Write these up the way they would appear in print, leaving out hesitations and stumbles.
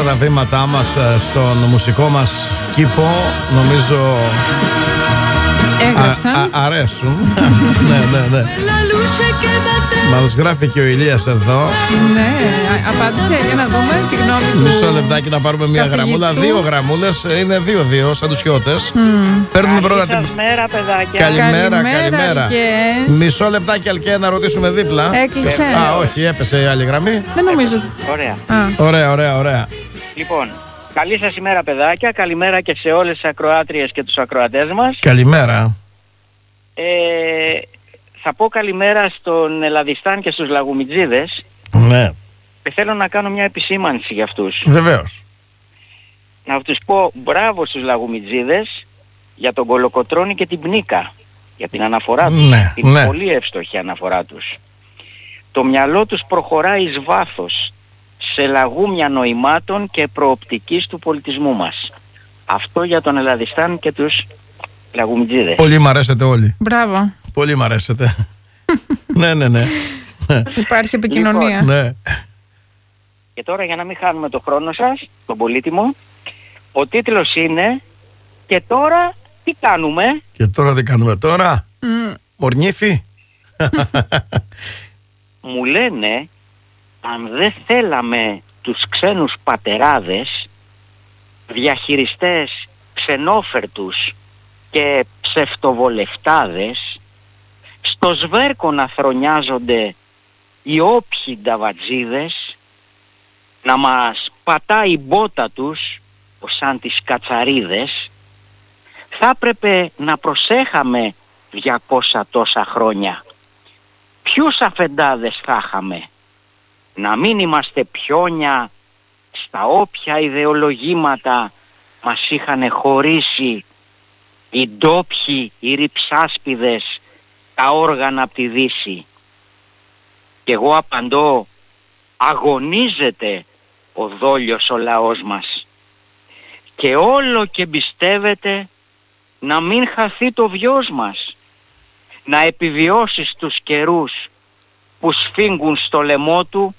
τα βήματά μας στον μουσικό μας κήπο, νομίζω αρέσουν. Ναι. Μας γράφει και ο Ηλίας εδώ. Ναι, απάντησε, για να δούμε τη γνώμη του. Μισό λεπτάκι να πάρουμε μια γραμμούλα. 2 γραμμούλες, είναι 2-2 σαν τους χιώτες. Παίρνουμε πρώτα την... Καλημέρα, παιδάκια. Καλημέρα. Μισό λεπτάκι, Αλκαία, να ρωτήσουμε δίπλα. Έκλεισε. Όχι, έπεσε η άλλη γραμμή. Δεν νομίζω. Ωραία. Λοιπόν, καλή σας ημέρα, παιδάκια. Καλημέρα και σε όλες τις ακροάτριες και τους ακροατές μας. Καλημέρα. Θα πω καλημέρα στον Ελλαδιστάν και στους Λαγουμιτζίδες. Ναι. Και θέλω να κάνω μια επισήμανση για αυτούς. Βεβαίως. Να τους πω μπράβο στους Λαγουμιτζίδες για τον Κολοκοτρώνη και την Πνίκα. Για την αναφορά τους. Την πολύ εύστοχη αναφορά τους. Το μυαλό τους προχωράει εις βάθος σε λαγούμια νοημάτων και προοπτικής του πολιτισμού μας. Αυτό για τον Ελλαδιστάν και τους Λαγουμιτζίδες. Πολύ μ' αρέσετε όλοι. Μπράβο. Πολύ μ' αρέσετε. Ναι. Υπάρχει επικοινωνία. Λοιπόν, ναι. Και τώρα, για να μην χάνουμε το χρόνο σας, τον πολύτιμο, ο τίτλος είναι «Και τώρα τι κάνουμε?» Και τώρα τι κάνουμε τώρα? Μορνήθη. Μου λένε, αν δεν θέλαμε τους ξένους πατεράδες, διαχειριστές ξενόφερτους και ψευτοβολευτάδες, στο σβέρκο να θρονιάζονται οι όποιοι νταβατζίδες, να μας πατάει η μπότα τους σαν τις κατσαρίδες, θα έπρεπε να προσέχαμε 200 τόσα χρόνια. Ποιους αφεντάδες θα είχαμε? Να μην είμαστε πιόνια στα όποια ιδεολογήματα μας είχαν χωρίσει οι ντόπιοι, οι ριψάσπιδες, τα όργανα απ' τη Δύση. Και εγώ απαντώ, αγωνίζεται ο δόλιος ο λαός μας και όλο και εμπιστεύεται να μην χαθεί το βιός μας, να επιβιώσει στους καιρούς που σφίγγουν στο λαιμό του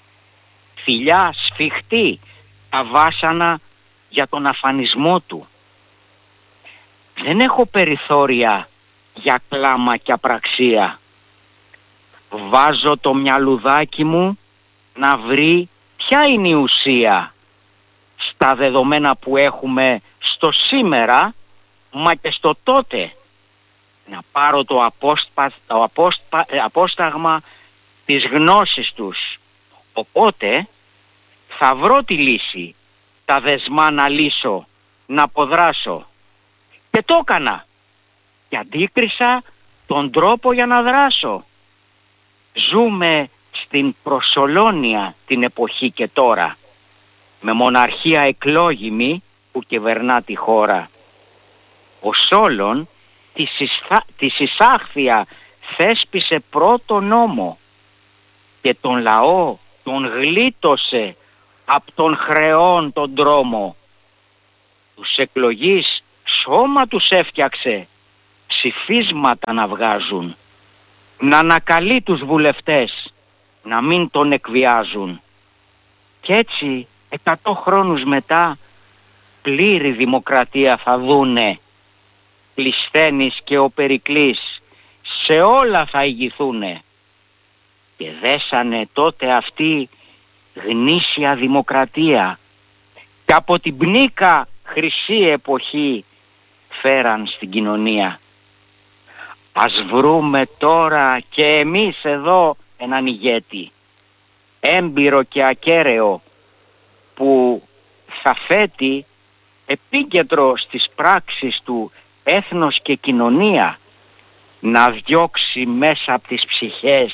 φιλιά σφιχτή τα βάσανα για τον αφανισμό του. Δεν έχω περιθώρια για κλάμα και απραξία. Βάζω το μυαλουδάκι μου να βρει ποια είναι η ουσία στα δεδομένα που έχουμε στο σήμερα, μα και στο τότε. Να πάρω το απόσταγμα της γνώσης τους. Οπότε θα βρω τη λύση, τα δεσμά να λύσω, να αποδράσω. Και το έκανα. Και αντίκρισα τον τρόπο για να δράσω. Ζούμε στην προσολόνια την εποχή και τώρα, με μοναρχία εκλόγιμη που κυβερνά τη χώρα. Ο Σόλων της εισάχθεια θέσπισε πρώτο νόμο και τον λαό τον γλίτωσε απ' τον χρεών τον τρόμο. Τους εκλογείς σώμα τους έφτιαξε, ψηφίσματα να βγάζουν, να ανακαλεί τους βουλευτές, να μην τον εκβιάζουν. Κι έτσι 100 χρόνους μετά πλήρη δημοκρατία θα δούνε. Κλεισθένης και ο Περικλής σε όλα θα ηγηθούνε. Και δέσανε τότε αυτή γνήσια δημοκρατία και από την Πνίκα χρυσή εποχή φέραν στην κοινωνία. Ας βρούμε τώρα και εμείς εδώ έναν ηγέτη, έμπειρο και ακέραιο, που θα θέτει επίκεντρο στις πράξεις του έθνος και κοινωνία, να διώξει μέσα από τις ψυχές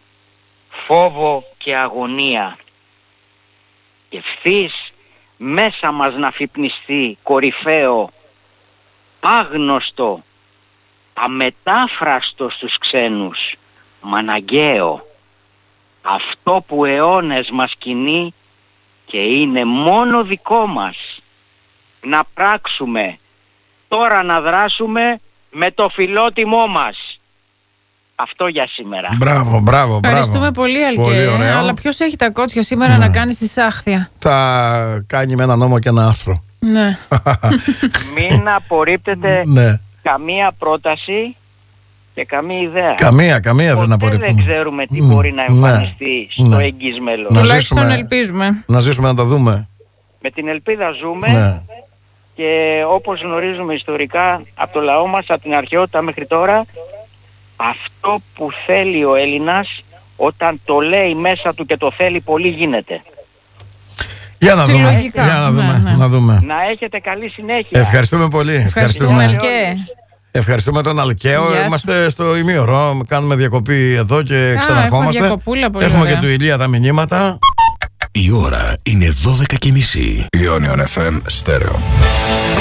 φόβο και αγωνία και ευθύς μέσα μας να φυπνιστεί κορυφαίο, άγνωστο, αμετάφραστο στους ξένους, μα αναγκαίο, αυτό που αιώνες μας κινεί και είναι μόνο δικό μας, να πράξουμε, τώρα να δράσουμε με το φιλότιμό μας. Αυτό για σήμερα. Μπράβο. Ευχαριστούμε πολύ, Αλκέ. Πολύ ωραίο. Αλλά ποιος έχει τα κότσια σήμερα να κάνει στη Σάχθια? Θα κάνει με ένα νόμο και ένα άρθρο. Ναι. Μην απορρίπτετε καμία πρόταση και καμία ιδέα. Καμία δεν απορρίπτουμε. Δεν ξέρουμε τι μπορεί να εμφανιστεί στο εγγύς μέλλον. Τουλάχιστον ελπίζουμε. Να ζήσουμε να τα δούμε. Με την ελπίδα ζούμε και όπως γνωρίζουμε ιστορικά από το λαό μας, από την αρχαιότητα μέχρι τώρα, αυτό που θέλει ο Έλληνας όταν το λέει μέσα του και το θέλει πολύ γίνεται. Για να δούμε. Να έχετε καλή συνέχεια. Ευχαριστούμε πολύ. Ευχαριστούμε τον Αλκαίο. Είμαστε στο ημίωρο. Κάνουμε διακοπή εδώ και ξαναρχόμαστε. Έχουμε και του Ηλία τα μηνύματα. Η ώρα είναι 12:30. Ionion FM Stereo.